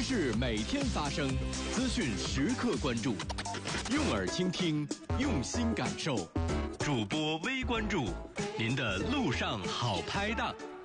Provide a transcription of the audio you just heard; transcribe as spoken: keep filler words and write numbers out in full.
时事每天发生，资讯时刻关注，用耳倾听，用心感受。主播微关注，您的路上好拍档。